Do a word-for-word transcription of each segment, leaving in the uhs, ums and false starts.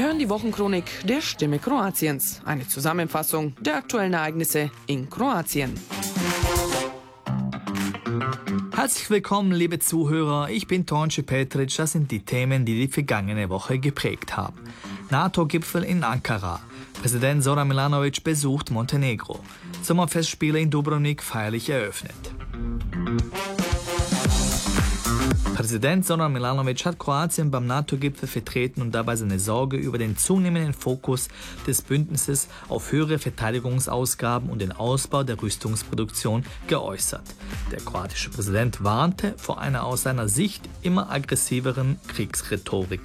Sie hören die Wochenchronik der Stimme Kroatiens. Eine Zusammenfassung der aktuellen Ereignisse in Kroatien. Herzlich willkommen, liebe Zuhörer. Ich bin Tonči Petric. Das sind die Themen, die die vergangene Woche geprägt haben. NATO-Gipfel in Ankara. Präsident Zoran Milanović besucht Montenegro. Sommerfestspiele in Dubrovnik feierlich eröffnet. Präsident Zoran Milanović hat Kroatien beim NATO-Gipfel vertreten und dabei seine Sorge über den zunehmenden Fokus des Bündnisses auf höhere Verteidigungsausgaben und den Ausbau der Rüstungsproduktion geäußert. Der kroatische Präsident warnte vor einer aus seiner Sicht immer aggressiveren Kriegsrhetorik.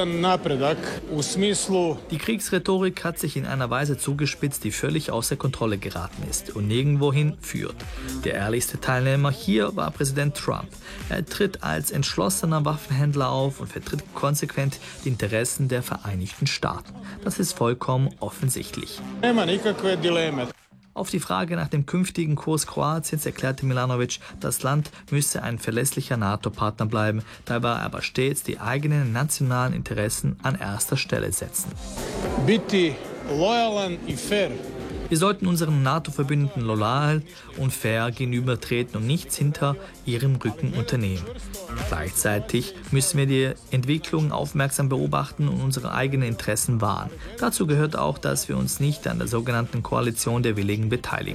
Die Kriegsrhetorik hat sich in einer Weise zugespitzt, die völlig außer Kontrolle geraten ist und nirgendwohin führt. Der ehrlichste Teilnehmer hier war Präsident Trump. Er tritt als entschlossener Waffenhändler auf und vertritt konsequent die Interessen der Vereinigten Staaten. Das ist vollkommen offensichtlich. Auf die Frage nach dem künftigen Kurs Kroatiens erklärte Milanović, das Land müsse ein verlässlicher NATO-Partner bleiben, dabei aber stets die eigenen nationalen Interessen an erster Stelle setzen. Biti lojalan i fair. Wir sollten unseren NATO-Verbündeten loyal und fair gegenübertreten und nichts hinter ihrem Rücken unternehmen. Gleichzeitig müssen wir die Entwicklung aufmerksam beobachten und unsere eigenen Interessen wahren. Dazu gehört auch, dass wir uns nicht an der sogenannten Koalition der Willigen beteiligen.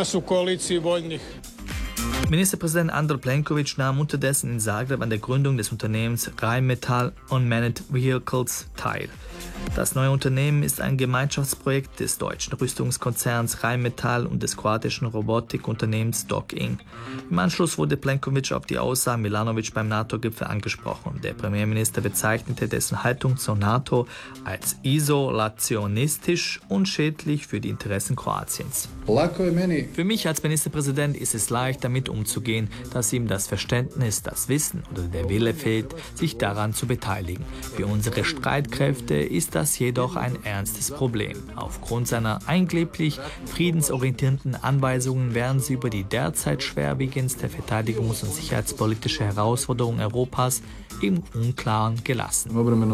Ministerpräsident Andrej Plenković nahm unterdessen in Zagreb an der Gründung des Unternehmens Rheinmetall Unmanned Vehicles teil. Das neue Unternehmen ist ein Gemeinschaftsprojekt des deutschen Rüstungskonzerns Rheinmetall und des kroatischen Robotikunternehmens Dok Inc. Im Anschluss wurde Plenković auf die Aussagen Milanović beim NATO-Gipfel angesprochen. Der Premierminister bezeichnete dessen Haltung zur NATO als isolationistisch und schädlich für die Interessen Kroatiens. Für mich als Ministerpräsident ist es leicht, damit umzugehen, dass ihm das Verständnis, das Wissen oder der Wille fehlt, sich daran zu beteiligen. Für unsere Streitkräfte ist das jedoch ein ernstes Problem. Aufgrund seiner angeblich friedensorientierten Anweisungen werden sie über die derzeit schwerwiegendste verteidigungs- und sicherheitspolitische Herausforderung Europas im Unklaren gelassen.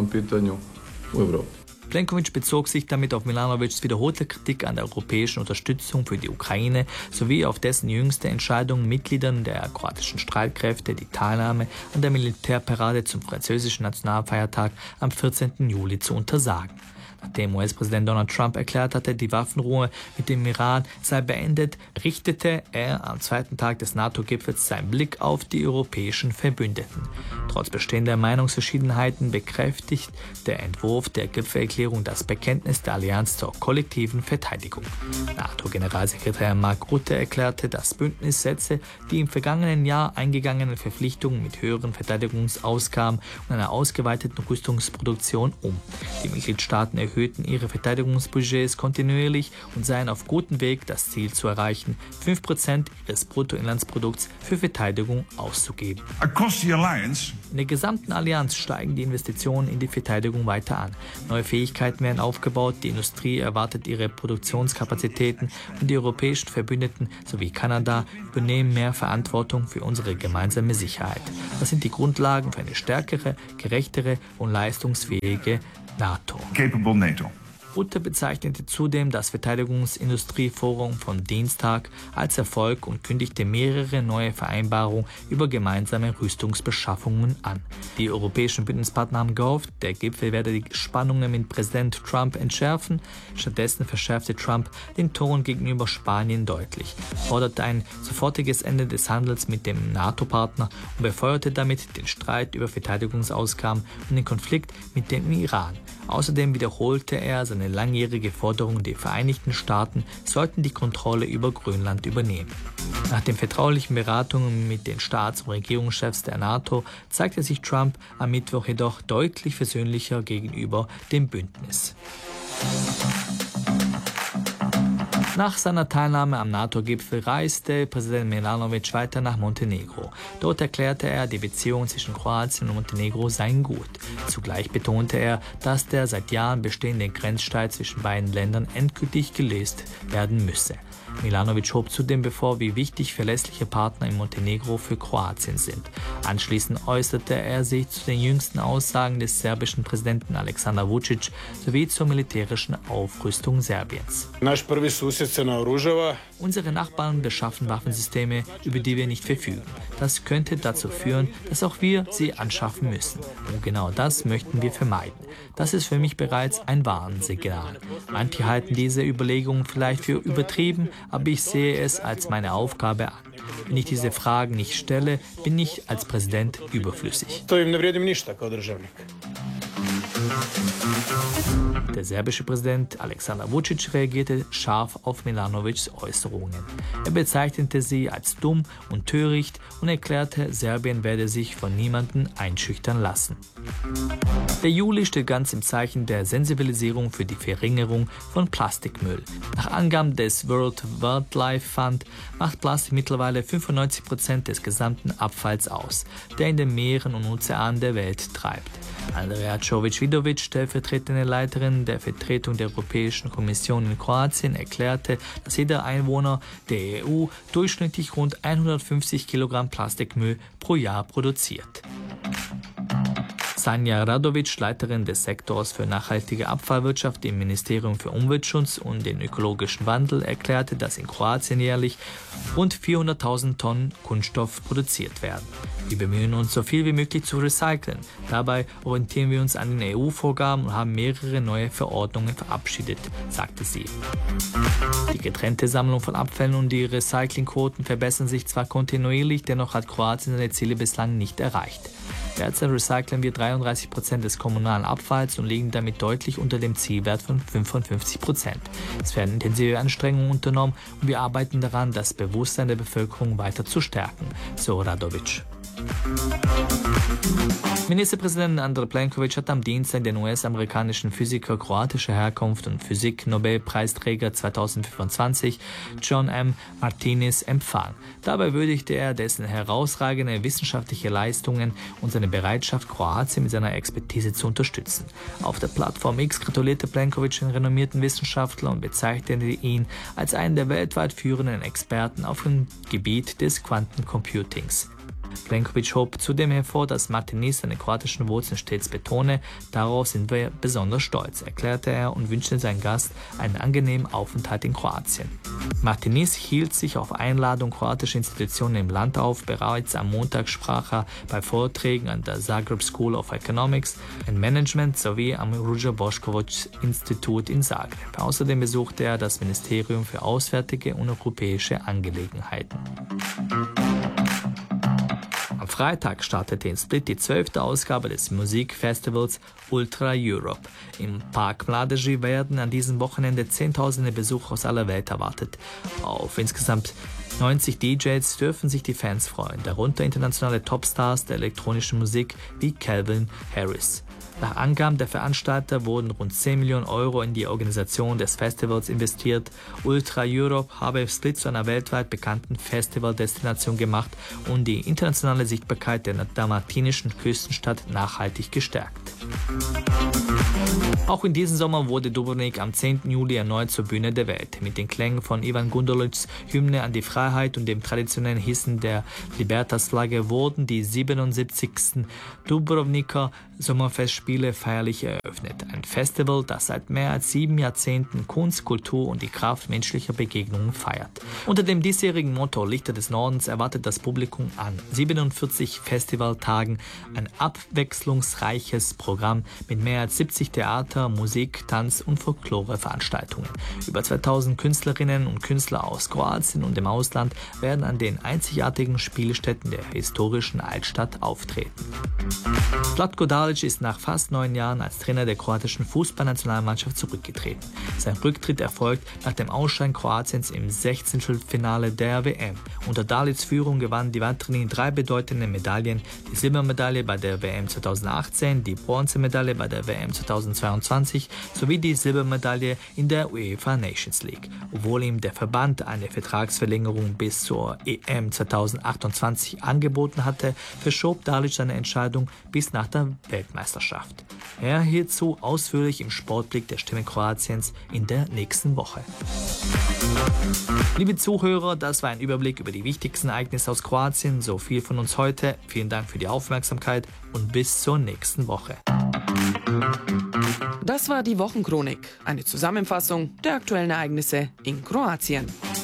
Plenković bezog sich damit auf Milanovićs wiederholte Kritik an der europäischen Unterstützung für die Ukraine sowie auf dessen jüngste Entscheidung, Mitgliedern der kroatischen Streitkräfte die Teilnahme an der Militärparade zum französischen Nationalfeiertag am vierzehnten Juli zu untersagen. Nachdem U S-Präsident Donald Trump erklärt hatte, die Waffenruhe mit dem Iran sei beendet, richtete er am zweiten Tag des NATO-Gipfels seinen Blick auf die europäischen Verbündeten. Trotz bestehender Meinungsverschiedenheiten bekräftigt der Entwurf der Gipfelerklärung das Bekenntnis der Allianz zur kollektiven Verteidigung. NATO-Generalsekretär Mark Rutte erklärte, das Bündnis setze die im vergangenen Jahr eingegangenen Verpflichtungen mit höheren Verteidigungsausgaben und einer ausgeweiteten Rüstungsproduktion um. Die Mitgliedstaaten erhöhten ihre Verteidigungsbudgets kontinuierlich und seien auf gutem Weg, das Ziel zu erreichen, fünf Prozent ihres Bruttoinlandsprodukts für Verteidigung auszugeben. In der gesamten Allianz steigen die Investitionen in die Verteidigung weiter an. Neue Fähigkeiten werden aufgebaut, die Industrie erwartet ihre Produktionskapazitäten und die europäischen Verbündeten sowie Kanada übernehmen mehr Verantwortung für unsere gemeinsame Sicherheit. Das sind die Grundlagen für eine stärkere, gerechtere und leistungsfähige NATO. Capable NATO. Rutte bezeichnete zudem das Verteidigungsindustrieforum von Dienstag als Erfolg und kündigte mehrere neue Vereinbarungen über gemeinsame Rüstungsbeschaffungen an. Die europäischen Bündnispartner haben gehofft, der Gipfel werde die Spannungen mit Präsident Trump entschärfen. Stattdessen verschärfte Trump den Ton gegenüber Spanien deutlich, forderte ein sofortiges Ende des Handels mit dem NATO-Partner und befeuerte damit den Streit über Verteidigungsausgaben und den Konflikt mit dem Iran. Außerdem wiederholte er seine langjährige Forderung, die Vereinigten Staaten sollten die Kontrolle über Grönland übernehmen. Nach den vertraulichen Beratungen mit den Staats- und Regierungschefs der NATO zeigte sich Trump am Mittwoch jedoch deutlich versöhnlicher gegenüber dem Bündnis. Nach seiner Teilnahme am NATO-Gipfel reiste Präsident Milanović weiter nach Montenegro. Dort erklärte er, die Beziehungen zwischen Kroatien und Montenegro seien gut. Zugleich betonte er, dass der seit Jahren bestehende Grenzstreit zwischen beiden Ländern endgültig gelöst werden müsse. Milanovic hob zudem bevor, wie wichtig verlässliche Partner in Montenegro für Kroatien sind. Anschließend äußerte er sich zu den jüngsten Aussagen des serbischen Präsidenten Aleksandar Vučić sowie zur militärischen Aufrüstung Serbiens. Naš prvi susjed se naoružava. Unsere Nachbarn beschaffen Waffensysteme, über die wir nicht verfügen. Das könnte dazu führen, dass auch wir sie anschaffen müssen. Und genau das möchten wir vermeiden. Das ist für mich bereits ein Warnsignal. Manche halten diese Überlegungen vielleicht für übertrieben, aber ich sehe es als meine Aufgabe an. Wenn ich diese Fragen nicht stelle, bin ich als Präsident überflüssig. Der serbische Präsident Aleksandar Vučić reagierte scharf auf Milanovics Äußerungen. Er bezeichnete sie als dumm und töricht und erklärte, Serbien werde sich von niemandem einschüchtern lassen. Der Juli steht ganz im Zeichen der Sensibilisierung für die Verringerung von Plastikmüll. Nach Angaben des World Wildlife Fund macht Plastik mittlerweile fünfundneunzig Prozent des gesamten Abfalls aus, der in den Meeren und Ozeanen der Welt treibt. Andrea Čović-Vidović, stellvertretende Leiterin der Vertretung der Europäischen Kommission in Kroatien, erklärte, dass jeder Einwohner der E U durchschnittlich rund hundertfünfzig Kilogramm Plastikmüll pro Jahr produziert. Sanja Radovic, Leiterin des Sektors für nachhaltige Abfallwirtschaft im Ministerium für Umweltschutz und den ökologischen Wandel, erklärte, dass in Kroatien jährlich rund vierhunderttausend Tonnen Kunststoff produziert werden. Wir bemühen uns, so viel wie möglich zu recyceln. Dabei orientieren wir uns an den E U-Vorgaben und haben mehrere neue Verordnungen verabschiedet, sagte sie. Die getrennte Sammlung von Abfällen und die Recyclingquoten verbessern sich zwar kontinuierlich, dennoch hat Kroatien seine Ziele bislang nicht erreicht. Derzeit recyceln wir dreiunddreißig Prozent des kommunalen Abfalls und liegen damit deutlich unter dem Zielwert von fünfundfünfzig Prozent. Es werden intensive Anstrengungen unternommen und wir arbeiten daran, das Bewusstsein der Bevölkerung weiter zu stärken, so Radovic. Ministerpräsident Andrej Plenković hat am Dienstag den U S-amerikanischen Physiker kroatischer Herkunft und Physik-Nobelpreisträger zweitausendfünfundzwanzig John M. Martinis empfangen. Dabei würdigte er dessen herausragende wissenschaftliche Leistungen und seine Bereitschaft, Kroatien mit seiner Expertise zu unterstützen. Auf der Plattform X gratulierte Plenković den renommierten Wissenschaftler und bezeichnete ihn als einen der weltweit führenden Experten auf dem Gebiet des Quantencomputings. Plenković hob zudem hervor, dass Martinis seine kroatischen Wurzeln stets betone. Darauf sind wir besonders stolz, erklärte er und wünschte seinem Gast einen angenehmen Aufenthalt in Kroatien. Martinis hielt sich auf Einladung kroatischer Institutionen im Land auf. Bereits am Montag sprach er bei Vorträgen an der Zagreb School of Economics and Management sowie am Ruđer Bošković Institut in Zagreb. Außerdem besuchte er das Ministerium für Auswärtige und Europäische Angelegenheiten. Am Freitag startete in Split die zwölfte Ausgabe des Musikfestivals Ultra Europe. Im Park Mladeži werden an diesem Wochenende Zehntausende Besucher aus aller Welt erwartet. Auf insgesamt neunzig D Js dürfen sich die Fans freuen, darunter internationale Topstars der elektronischen Musik wie Calvin Harris. Nach Angaben der Veranstalter wurden rund zehn Millionen Euro in die Organisation des Festivals investiert. Ultra Europe habe Split zu einer weltweit bekannten Festivaldestination gemacht und die internationale Sichtbarkeit der dalmatinischen Küstenstadt nachhaltig gestärkt. Auch in diesem Sommer wurde Dubrovnik am zehnten Juli erneut zur Bühne der Welt. Mit den Klängen von Ivan Gundulics Hymne an die Freiheit und dem traditionellen Hissen der Libertas-Flagge wurden die siebenundsiebzigsten Dubrovniker Sommerfestspiele feierlich eröffnet. Ein Festival, das seit mehr als sieben Jahrzehnten Kunst, Kultur und die Kraft menschlicher Begegnungen feiert. Unter dem diesjährigen Motto Lichter des Nordens erwartet das Publikum an siebenundvierzig Festivaltagen ein abwechslungsreiches Programm mit mehr als siebzig Theater-, Musik-, Tanz- und Folklore-Veranstaltungen. Über zweitausend Künstlerinnen und Künstler aus Kroatien und dem Ausland werden an den einzigartigen Spielstätten der historischen Altstadt auftreten. Zlatko Dalic ist nach fast neun Jahren als Trainer der kroatischen Fußballnationalmannschaft zurückgetreten. Sein Rücktritt erfolgt nach dem Ausscheiden Kroatiens im Sechzehntelfinale der W M. Unter Dalics Führung gewannen die Vatreni drei bedeutende Medaillen: die Silbermedaille bei der W M zweitausendachtzehn, die Bronze Bronzemedaille bei der W M zweitausendzweiundzwanzig sowie die Silbermedaille in der UEFA Nations League. Obwohl ihm der Verband eine Vertragsverlängerung bis zur E M zweitausendachtundzwanzig angeboten hatte, verschob Dalic seine Entscheidung bis nach der Weltmeisterschaft. Mehr hierzu ausführlich im Sportblick der Stimme Kroatiens in der nächsten Woche. Liebe Zuhörer, das war ein Überblick über die wichtigsten Ereignisse aus Kroatien. So viel von uns heute. Vielen Dank für die Aufmerksamkeit und bis zur nächsten Woche. Das war die Wochenchronik, eine Zusammenfassung der aktuellen Ereignisse in Kroatien.